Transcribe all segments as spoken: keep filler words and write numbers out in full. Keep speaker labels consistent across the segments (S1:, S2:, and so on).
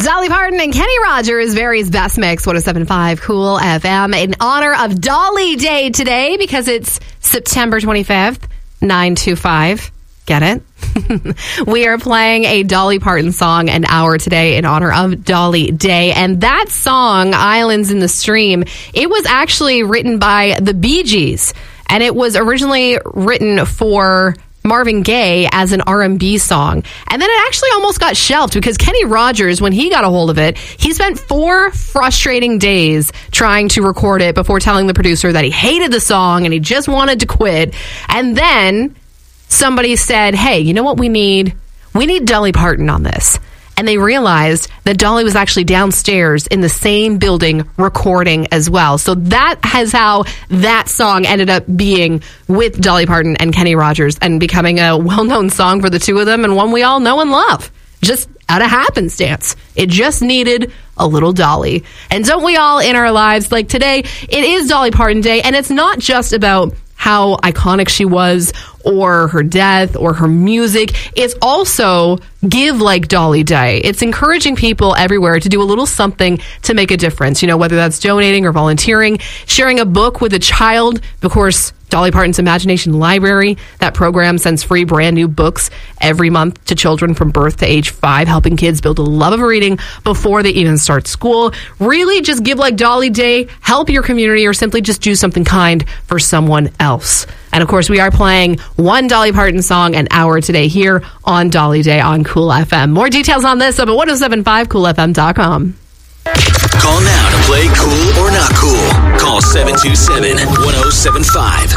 S1: Dolly Parton and Kenny Rogers, Barry's Best Mix, one oh seven point five Cool F M, in honor of Dolly Day today because it's September twenty-fifth, nine two five. Get it? We are playing a Dolly Parton song an hour today in honor of Dolly Day. And that song, Islands in the Stream, it was actually written by the Bee Gees. And it was originally written for Marvin Gaye as an R and B song. And then it actually almost got shelved because Kenny Rogers, when he got a hold of it, he spent four frustrating days trying to record it before telling the producer that he hated the song and he just wanted to quit. And then somebody said, hey, you know what we need? We need Dolly Parton on this. And they realized that Dolly was actually downstairs in the same building recording as well. So that is how that song ended up being with Dolly Parton and Kenny Rogers and becoming a well-known song for the two of them and one we all know and love. Just out of happenstance. It just needed a little Dolly. And don't we all in our lives, like today, it is Dolly Parton Day, and it's not just about how iconic she was or her death or her music. It's also Give Like Dolly Day. It's encouraging people everywhere to do a little something to make a difference, you know, whether that's donating or volunteering, sharing a book with a child. Of course, Dolly Parton's Imagination Library, that program sends free brand new books every month to children from birth to age five, helping kids build a love of reading before they even start school. Really just give like Dolly Day, help your community, or simply just do something kind for someone else. And of course, we are playing one Dolly Parton song an hour today here on Dolly Day on Cool F M. More details on this up at ten seventy-five cool f m dot com.
S2: Call now to play Cool or Not Cool. Call seven two seven, one oh seven five.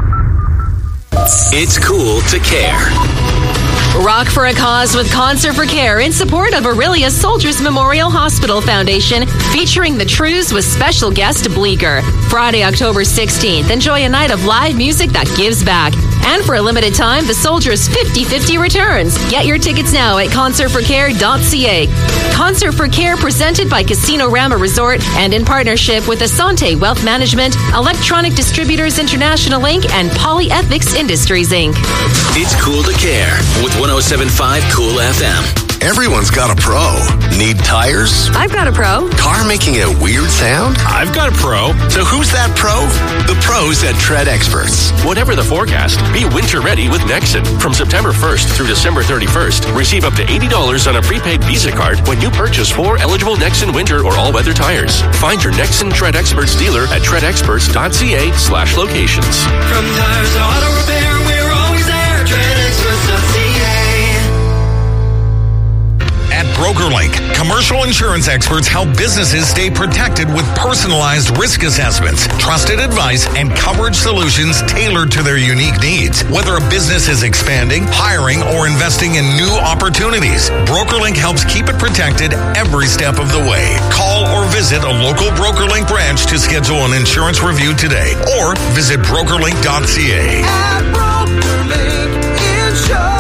S2: It's cool to care.
S3: Rock for a Cause with Concert for Care in support of Aurelia Soldiers Memorial Hospital Foundation, featuring the Trews with special guest Bleecker. Friday, October sixteenth, enjoy a night of live music that gives back. And for a limited time, the Soldiers fifty-fifty returns. Get your tickets now at concert for care dot c a. Concert for Care presented by Casino Rama Resort and in partnership with Asante Wealth Management, Electronic Distributors International Incorporated, and Polyethics Industries Incorporated.
S2: It's cool to care with ten seventy-five Cool F M.
S4: Everyone's got a pro. Need tires?
S3: I've got a pro.
S4: Car making a weird sound?
S5: I've got a pro.
S4: So who's that pro? The pros at Tread Experts.
S5: Whatever the forecast, be winter ready with Nexen. From September first through December thirty-first, receive up to eighty dollars on a prepaid Visa card when you purchase four eligible Nexen winter or all-weather tires. Find your Nexen Tread Experts dealer at tread experts dot c a slash locations.
S6: From tires to auto repair, we're always there. tread experts dot c a.
S7: At BrokerLink, commercial insurance experts help businesses stay protected with personalized risk assessments, trusted advice, and coverage solutions tailored to their unique needs. Whether a business is expanding, hiring, or investing in new opportunities, BrokerLink helps keep it protected every step of the way. Call or visit a local BrokerLink branch to schedule an insurance review today, or visit broker link dot c a.
S6: At BrokerLink Insurance.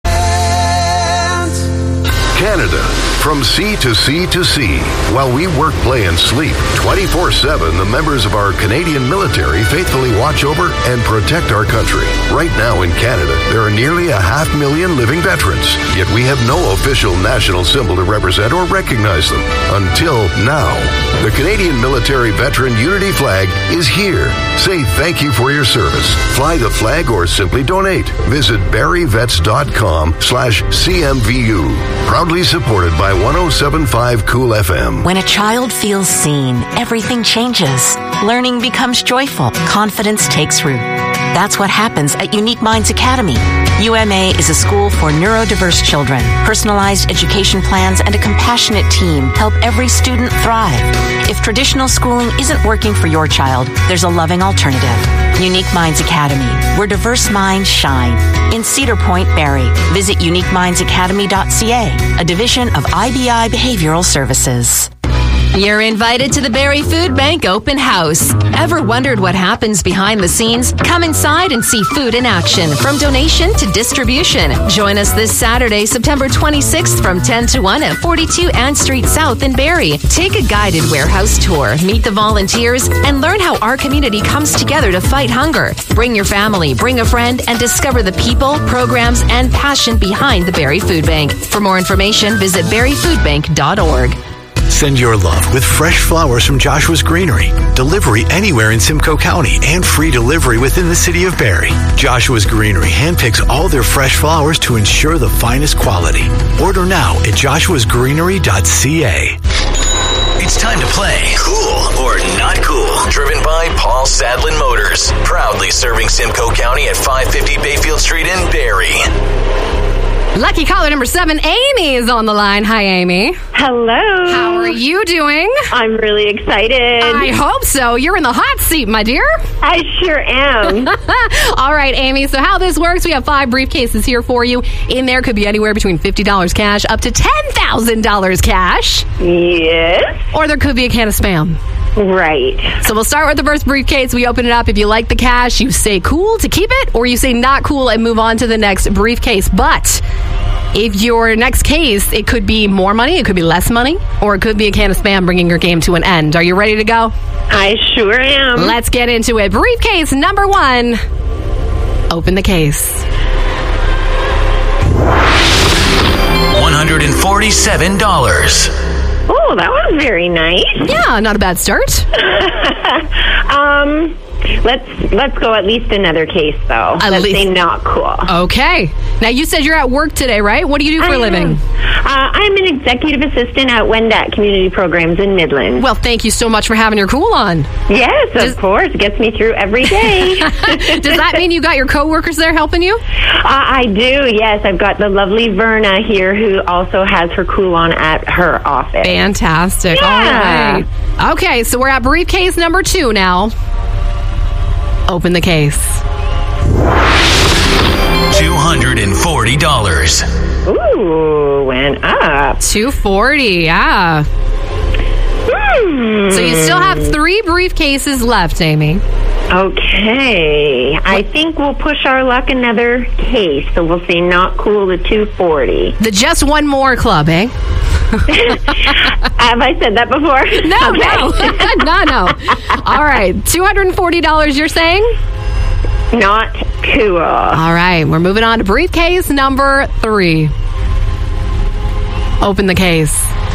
S8: Canada, from sea to sea to sea. While we work, play, and sleep, twenty-four seven, the members of our Canadian military faithfully watch over and protect our country. Right now in Canada, there are nearly a half million living veterans, yet we have no official national symbol to represent or recognize them. Until now. The Canadian Military Veteran Unity Flag is here. Say thank you for your service. Fly the flag or simply donate. Visit barry vets dot com slash c m v u. Proudly supported by ten seventy-five Cool F M.
S9: When a child feels seen, everything changes. Learning becomes joyful. Confidence takes root. That's what happens at Unique Minds Academy. U M A is a school for neurodiverse children. Personalized education plans and a compassionate team help every student thrive. If traditional schooling isn't working for your child, there's a loving alternative. Unique Minds Academy, where diverse minds shine. In Cedar Point, Barrie. Visit unique minds academy dot c a, a division of I B I Behavioral Services.
S3: You're invited to the Barrie Food Bank Open House. Ever wondered what happens behind the scenes? Come inside and see food in action, from donation to distribution. Join us this Saturday, September twenty-sixth from ten to one at forty-two Ann Street South in Barrie. Take a guided warehouse tour, meet the volunteers, and learn how our community comes together to fight hunger. Bring your family, bring a friend, and discover the people, programs, and passion behind the Barrie Food Bank. For more information, visit barrie food bank dot org.
S4: Send your love with fresh flowers from Joshua's Greenery. Delivery anywhere in Simcoe County and free delivery within the city of Barrie. Joshua's Greenery handpicks all their fresh flowers to ensure the finest quality. Order now at joshuas greenery dot c a.
S2: It's time to play Cool or Not Cool. Driven by Paul Sadlin Motors. Proudly serving Simcoe County at five fifty Bayfield Street in Barrie.
S1: Lucky caller number seven, Amy, is on the line. Hi, Amy.
S10: Hello.
S1: How are you doing?
S10: I'm really excited.
S1: I hope so. You're in the hot seat, my dear.
S10: I sure am.
S1: All right, Amy. So how this works, we have five briefcases here for you. In there could be anywhere between fifty dollars cash up to ten thousand dollars cash.
S10: Yes.
S1: Or there could be a can of Spam.
S10: Right.
S1: So we'll start with the first briefcase. We open it up. If you like the cash, you say cool to keep it, or you say not cool and move on to the next briefcase. But if your next case, it could be more money, it could be less money, or it could be a can of Spam bringing your game to an end. Are you ready to go?
S10: I sure am.
S1: Let's get into it. Briefcase number one. Open the case.
S2: one hundred forty-seven dollars.
S10: Oh, that was very nice.
S1: Yeah, not a bad start.
S10: um, let's let's go at least another case, though.
S1: At
S10: let's
S1: least.
S10: say not cool.
S1: Okay. Now, you said you're at work today, right? What do you do for a
S10: I
S1: living?
S10: am. Uh, I'm an executive assistant at Wendat Community Programs in Midland.
S1: Well, thank you so much for having your cool on.
S10: Yes,
S1: Does-
S10: of course. It gets me through every day.
S1: Does that mean you got your coworkers there helping you?
S10: Uh, I do, yes. I've got the lovely Verna here who also has her cool on at her office.
S1: Fantastic.
S10: Yeah.
S1: All right. Okay, so we're at briefcase number two now. Open the case.
S2: two hundred forty dollars.
S10: Ooh, went up.
S1: two forty, yeah.
S10: Hmm.
S1: So you still have three briefcases left, Amy.
S10: Okay. I think we'll push our luck another case, so we'll say not cool to two forty.
S1: The just one more club, eh?
S10: Have I said that before?
S1: No, no. no, no. All right. two hundred forty dollars, you're saying?
S10: Not cool.
S1: All right. We're moving on to briefcase number three. Open the case.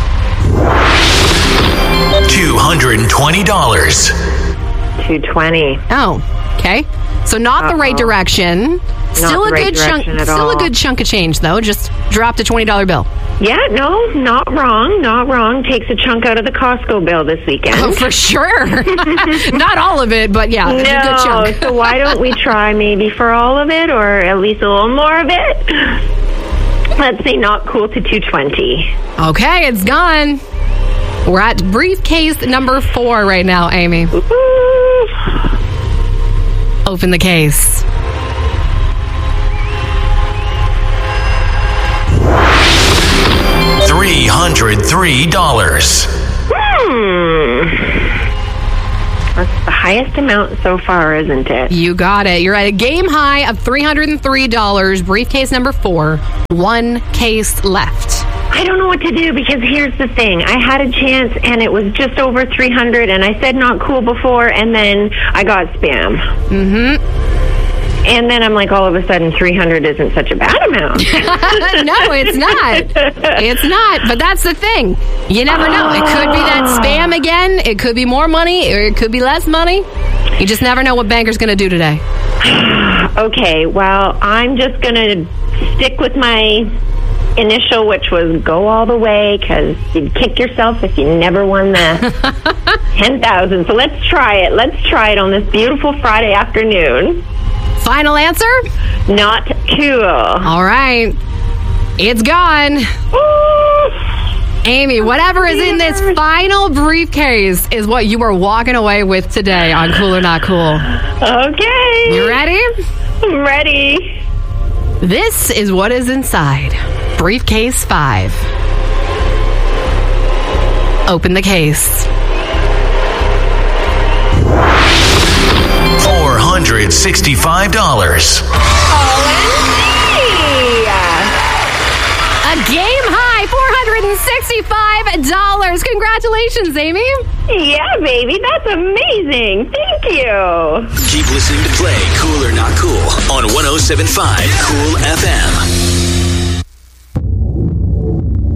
S2: two hundred twenty dollars.
S10: two twenty.
S1: Oh, okay. So not
S10: Uh-oh.
S1: the right direction. Still
S10: the
S1: a
S10: right
S1: good chunk.
S10: direction at
S1: Still
S10: all.
S1: a good chunk of change, though. Just dropped a twenty dollar bill.
S10: Yeah, no, not wrong, not wrong. Takes a chunk out of the Costco bill this weekend.
S1: Oh, for sure. Not all of it, but yeah, it's a good
S10: No,
S1: chunk.
S10: so why don't we try maybe for all of it, or at least a little more of it? Let's say not cool to two twenty.
S1: Okay, it's gone. We're at briefcase number four right now, Amy.
S10: Ooh.
S1: Open the case.
S2: three hundred three dollars.
S10: Hmm. That's the highest amount so far, isn't it?
S1: You got it. You're at a game high of three hundred three dollars. Briefcase number four. One case left.
S10: I don't know what to do because here's the thing. I had a chance and it was just over three hundred and I said not cool before and then I got spam.
S1: Mm-hmm.
S10: And then I'm like, all of a sudden, three hundred isn't such a bad amount.
S1: No, it's not. It's not. But that's the thing. You never know. It could be that spam again. It could be more money, or it could be less money. You just never know what Banker's going to do today.
S10: Okay, well, I'm just going to stick with my initial, which was go all the way, because you'd kick yourself if you never won the ten thousand. So let's try it. Let's try it on this beautiful Friday afternoon.
S1: Final answer?
S10: Not cool.
S1: All right. It's gone. Amy, whatever is in this final briefcase is what you are walking away with today on Cool or Not Cool.
S10: Okay.
S1: You ready?
S10: I'm ready.
S1: This is what is inside briefcase five. Open the case.
S2: four hundred sixty-five dollars.
S1: A game high, four hundred sixty-five dollars. Congratulations, Amy.
S10: Yeah, baby, that's amazing. Thank you.
S2: Keep listening to Play Cool or Not Cool on one oh seven point five Cool F M.